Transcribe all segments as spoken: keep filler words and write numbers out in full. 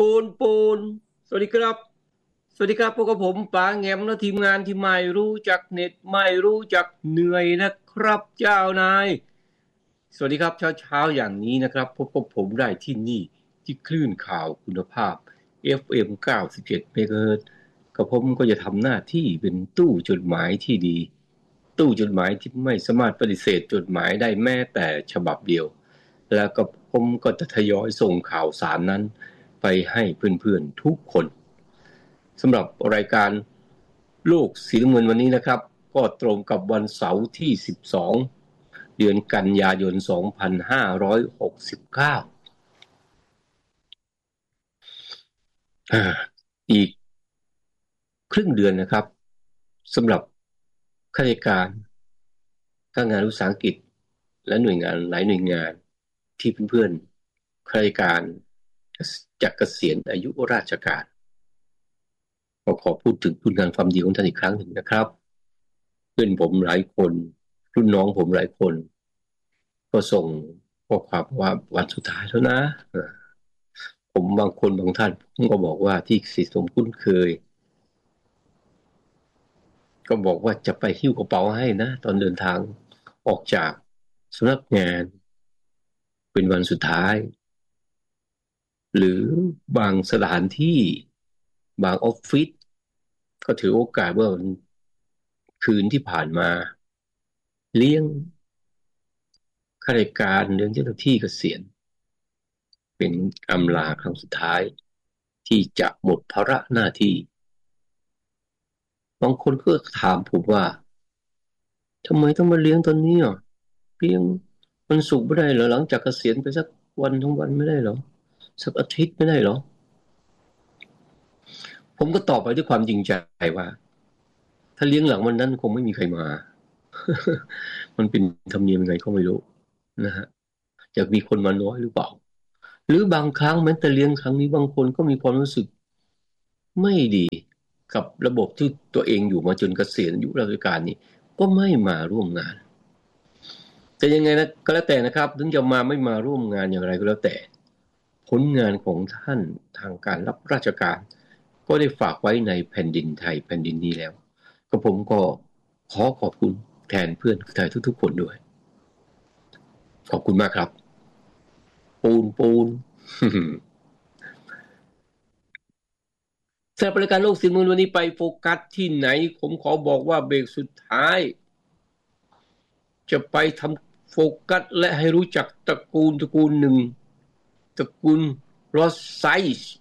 ปูนปูนสวัสดีครับสวัสดีครับพวกกับผมป๋าแงมและทีมงานที่ไม่รู้จักเน็ตไม่รู้จักเหนื่อยนะครับเจ้านายสวัสดีครับเช้าเช้าอย่างนี้นะครับพบกับผมได้ที่นี่ที่คลื่นข่าวคุณภาพ เอฟ เอ็ม เก้าสิบเจ็ด เมกะเฮิรตซ์กับผมก็จะทำหน้าที่เป็นตู้จดหมายที่ดีตู้จดหมายที่ไม่สามารถปฏิเสธจดหมายได้แม้แต่ฉบับเดียวแล้วก็ผมก็จะทยอยส่งข่าวสารนั้นไปให้เพื่อนๆทุกคนสำหรับรายการโลกสีน้ำเงินวันนี้นะครับก็ตรงกับวันเสาร์ที่สิบสองเดือนกันยายนสองพันห้าร้อยหกสิบเก้าอ่าอีกครึ่งเดือนนะครับสำหรับข้าราชการข้างานวิสาหกิจและหน่วยงานหลายหน่วยงานที่เพื่อนๆข้าราชการจะเกษียณอายุราชการก็ขอพูดถึงคุณงานความดีของท่านอีกครั้งหนึ่งนะครับเพื่อนผมหลายคนรุ่นน้องผมหลายคนก็ส่งข้อความว่าวันสุดท้ายแล้วนะผมบางคนบางท่านผมก็บอกว่าที่สิสมคุ้นเคยก็บอกว่าจะไปหิ้วกระเป๋าให้นะตอนเดินทางออกจากสำนักงานเป็นวันสุดท้ายหรือบางสถานที่บางออฟฟิศก็ถือโอกาสว่าคืนที่ผ่านมาเลี้ยงข้าราชการเลี้ยงเจ้าหน้าที่เกษียณเป็นอำลาครั้งสุดท้ายที่จะหมดภาระหน้าที่บางคนก็ถามผมว่าทำไมต้องมาเลี้ยงตอนนี้อ่ะเลี้ยงวันศุกร์ไม่ได้เหรอหลังจากเกษียณไปสักวันทั้งวันไม่ได้เหรอสักอาทิตย์ไม่ได้เหรอผมก็ตอบไปด้วยความจริงใจว่าถ้าเลี้ยงหลังวันนั้นคงไม่มีใครมา มันเป็นธรรมเนียมยังไงก็ไม่รู้นะฮะจะมีคนมาน้อยหรือเปล่าหรือบางครั้งแม้แต่เลี้ยงครั้งนี้บางคนก็มีความรู้สึกไม่ดีกับระบบที่ตัวเองอยู่มาจนเกษียณอายุราชการนี้ก็ไม่มาร่วมงานแต่ยังไงนะก็แล้วแต่นะครับถึงจะมาไม่มาร่วมงานอย่างไรก็แล้วแต่ผลงานของท่านทางการรับราชการก็ได้ฝากไว้ในแผ่นดินไทยแผ่นดินนี้แล้วก็ผมก็ขอขอบคุณแทนเพื่อนไทยทุกๆคนด้วยขอบคุณมากครับปูนปูน สำหรับรายการโลกสีมือวันนี้ไปโฟกัสที่ไหนผมขอบอกว่าเบรกสุดท้ายจะไปทำโฟกัสและให้รู้จักตระกูลตระกูลหนึ่งตระกูลรอสไซส์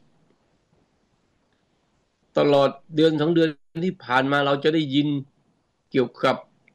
ตลอดเดือนสองเดือนที่ผ่านมาเราจะได้ยินเกี่ยวกับ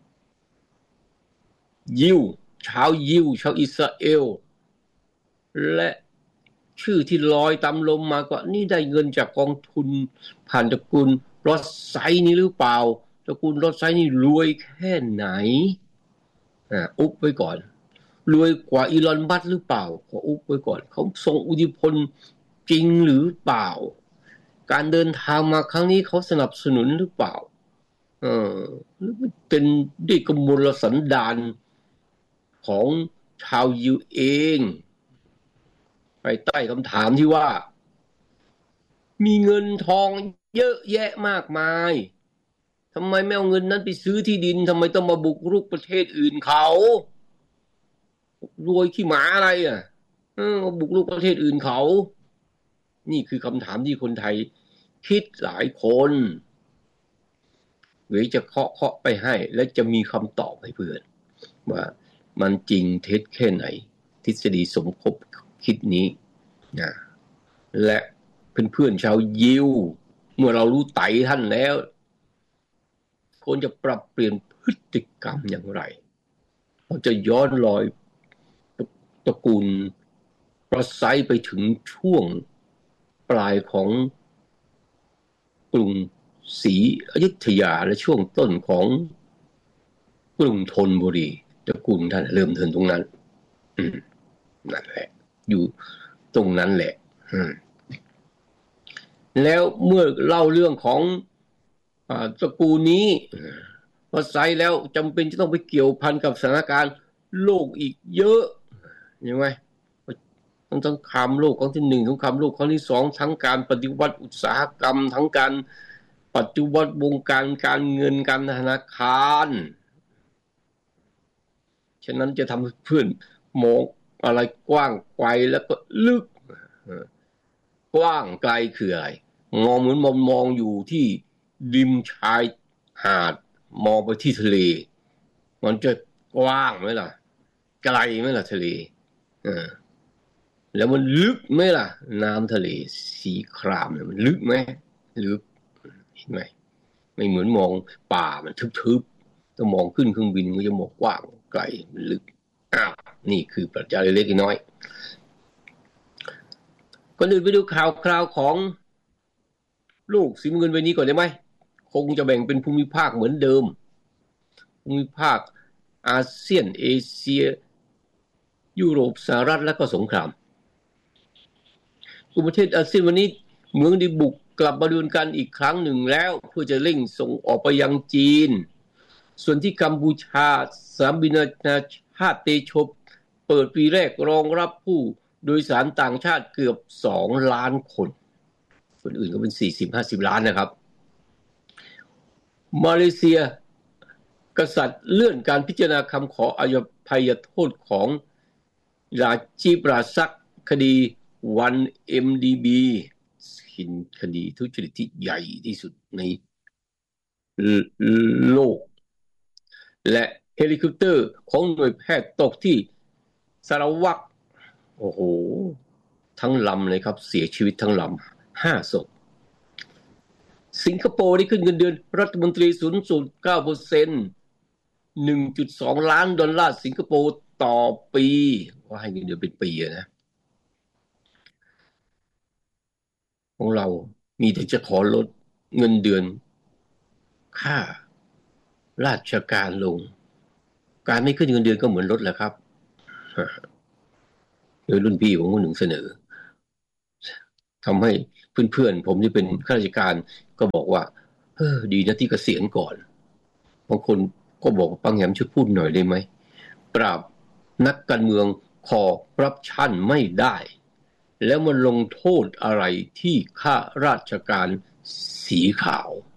ยิวชาวยิวชาวอิสราเอลและชื่อที่ลอยตามลมมาก็นี่ได้เงินจากกองทุนผ่านตระกูลรอสไซส์นี้หรือเปล่าตระกูลรอสไซส์นี่รวยแค่ไหนอ่าอุ๊บไว้ก่อนรวยกว่าอีลอนมัสก์หรือเปล่าขออุ๊บไว้ก่อนเขาทรงอิทธิพลจริงหรือเปล่าการเดินทางมาครั้งนี้เขาสนับสนุนหรือเปล่าเออหรือเป็นด้วยกมลสันดานของชาวยิวเองไปใต้คำถามที่ว่ามีเงินทองเยอะแยะมากมายทำไมไม่เอาเงินนั้นไปซื้อที่ดินทำไมต้องมาบุกรุกประเทศอื่นเขารวยขี้หมาอะไรอ่ะเออบุกรุกประเทศอื่นเขานี่คือคำถามที่คนไทยคิดหลายคนหรือจะเคาะเคาะไปให้และจะมีคำตอบให้เพื่อนว่ามันจริงเท็จแค่ไหนทฤษฎีสมคบคิดนี้นะและเพื่อนๆชาวยิวเมื่อเรารู้ไต่ท่านแล้วควรจะปรับเปลี่ยนพฤติกรรมอย่างไรเราจะย้อนรอยตระกูลรอสไซส์ไปถึงช่วงปลายของกรุงศรีอยุธยาและช่วงต้นของกรุงธนบุรีตระกูลท่านเริ่มเทินตรงนั้นอืมนั่นแหละอยู่ตรงนั้นแหละอืมแล้วเมื่อเล่าเรื่องของอ่าตระกูลนี้พอใส่แล้วจำเป็นจะต้องไปเกี่ยวพันกับสถานการณ์โลกอีกเยอะใช่ไหมทั้งสงครามโลกครั้งที่หนึ่งสงครามโลกครั้งที่สองทั้งการปฏิวัติอุตสาหกรรมทั้งการปฏิวัติวงการการเงินการธนาคารฉะนั้นจะทำให้เพื่อนมองอะไรกว้างไกลแล้วก็ลึกกว้างไกลคืออะไรมองเหมือนมองมองอยู่ที่ริมชายหาดมองไปที่ทะเลมันจะกว้างไหมล่ะไกลไหมล่ะทะเลเออแล้วมันลึกไหมล่ะน้ำทะเลสีครามเนี่ยมันลึกไหมลึกเห็นไหมไม่เหมือนมองป่ามันทึบๆต้องมองขึ้นเครื่องบินมันจะมองกว้างไกลมันลึกอ้าวนี่คือปรัชญาเล็กๆน้อยก่อนอื่นไปดูข่าวคราวของโลกสีน้ำเงินใบนี้ก่อนได้ไหมคงจะแบ่งเป็นภูมิภาคเหมือนเดิมภูมิภาคอาเซียนเอเชียยุโรปสหรัฐและก็สงครามกลุ่มประเทศอาเซียนวันนี้เมืองได้บุกกลับมาดูกันอีกครั้งหนึ่งแล้วเพื่อจะเร่งส่งออกไปยังจีนส่วนที่กัมพูชาสนามบินนานาชาติเตโชเปิดปีแรกรองรับผู้โดยสารต่างชาติเกือบสองล้านคนคนอื่นก็เป็น สี่สิบห้าสิบ ล้านนะครับมาเลเซียกษัตริย์เลื่อนการพิจารณาคำขออภัยโทษของราจีปราศักดิ์คดี วัน เอ็ม ดี บี คดีทุจริตที่ใหญ่ที่สุดในโลกและเฮลิคอปเตอร์ของหน่วยแพทย์ตกที่สารวัตรโอ้โหทั้งลำเลยครับเสียชีวิตทั้งลำห้าศพสิงคโปร์ได้ขึ้นเงินเดือนรัฐมนตรี ศูนย์จุดเก้าเปอร์เซ็นต์ หนึ่งจุดสอง ล้านดอลลาร์สิงคโปร์ต่อปีว่าให้เงินเดือนเป็นปีนะของเรามีแต่จะขอลดเงินเดือนค่าราชการลงการไม่ขึ้นเงินเดือนก็เหมือนลดแหละครับโดยรุ่นพี่ผมคนหนึ่งเสนอทำให้เพื่อนๆผมที่เป็นข้าราชการก็บอกว่าเออดีนะที่เกษียณก่อนบางคนก็บอกปังแหมช่วยพูดหน่อยได้ไหมปราบนักการเมืองคอร์รัปชันไม่ได้แล้วมันลงโทษอะไรที่ข้าราชการสีขาว